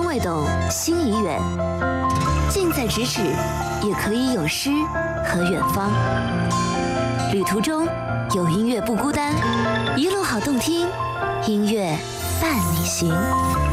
未懂，心已远。近在咫尺，也可以有诗和远方。旅途中有音乐不孤单，一路好动听，音乐伴你行。